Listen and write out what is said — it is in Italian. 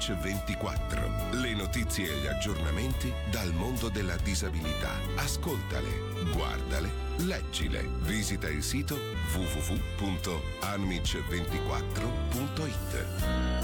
Anmic24. Le notizie e gli aggiornamenti dal mondo della disabilità. Ascoltale, guardale, leggile. Visita il sito www.anmic24.it.